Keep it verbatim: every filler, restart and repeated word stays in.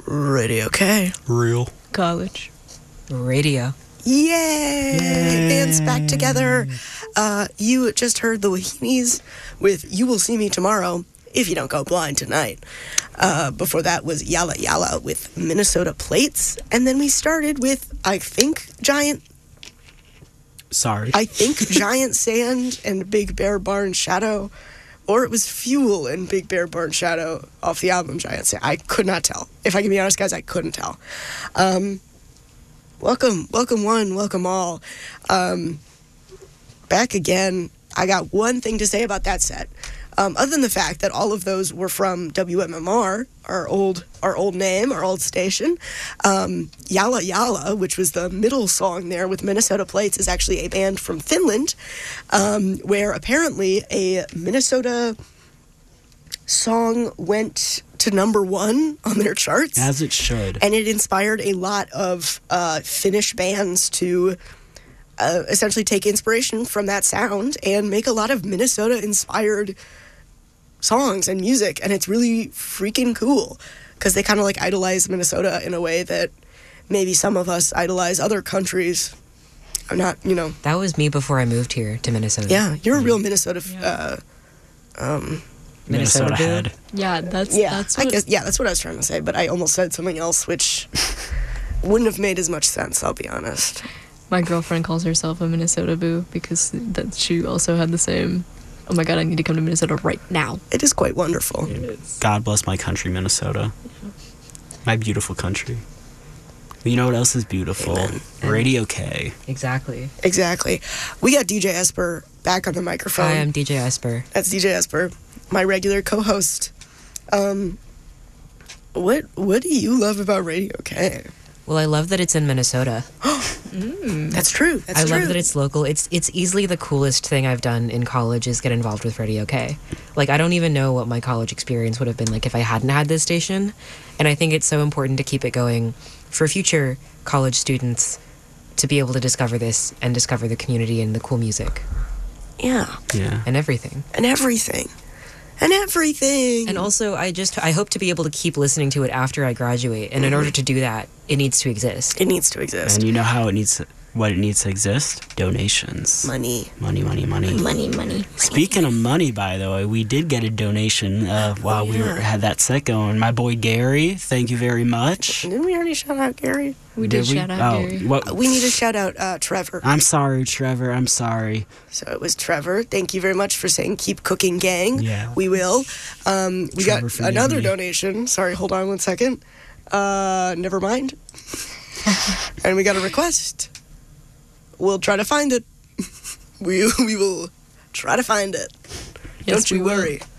Radio K. Real. College. Radio. Yay! Yay. Band's back together. Uh, you just heard the Wahinis with You Will See Me Tomorrow If You Don't Go Blind Tonight. Uh, before that was Yalla Yalla with Minnesota Plates. And then we started with, I think, Giant... Sorry. I think Giant Sand and Big Bear Barn Shadow. Or it was Fuel and Big Bear Barn Shadow off the album Giant Sand. I could not tell. If I can be honest, guys, I couldn't tell. Um... Welcome, welcome one, welcome all. Um, back again. I got one thing to say about that set. Um, other than the fact that all of those were from W M M R, our old our old name, our old station. Um, Yalla Yalla, which was the middle song there with Minnesota Plates, is actually a band from Finland, um, where apparently a Minnesota song went to number one on their charts. As it should. And it inspired a lot of uh, Finnish bands to uh, essentially take inspiration from that sound and make a lot of Minnesota-inspired songs and music. And it's really freaking cool because they kind of like idolize Minnesota in a way that maybe some of us idolize other countries. I'm not, you know. That was me before I moved here to Minnesota. Yeah, you're a real Minnesota... Yeah. Uh, um, Minnesota, Minnesota head. Yeah, that's yeah, that's I what, guess, yeah, that's what I was trying to say, but I almost said something else, which wouldn't have made as much sense, I'll be honest. my girlfriend calls herself a Minnesota boo because that she also had the same. Oh my god, I need to come to Minnesota right now. It is quite wonderful. God bless my country, Minnesota. My beautiful country. You know what else is beautiful? Amen. Radio K. Exactly. Exactly. We got D J Esper back on the microphone. Hi, I'm D J Esper. That's D J Esper, my regular co-host. Um, what what do you love about Radio K? Well, I love that it's in Minnesota. Mm. That's true. That's I true. love that it's local. It's it's easily the coolest thing I've done in college is get involved with Radio K. Like, I don't even know what my college experience would have been like if I hadn't had this station. And I think it's so important to keep it going for future college students to be able to discover this and discover the community and the cool music Yeah, Yeah. and everything. and everything. And everything. And also, I just I hope to be able to keep listening to it after I graduate. And in order to do that, it needs to exist. It needs to exist. And you know how it needs to, what it needs to exist? Donations. Money. Money, money, money. Money, money. Speaking of money, by the way, we did get a donation uh, while we were, had that set going. My boy Gary, thank you very much. Didn't we already shout out Gary? We did, shout out oh, Gary. What? We need to shout out uh, Trevor. I'm sorry, Trevor. I'm sorry. So it was Trevor. Thank you very much for saying keep cooking, gang. Yeah. We will. Um, we Trevor, got forgive another me. donation. Sorry, hold on one second. Uh, never mind. And we got a request. We'll try to find it. we we will try to find it. Yes, Don't you we will. worry.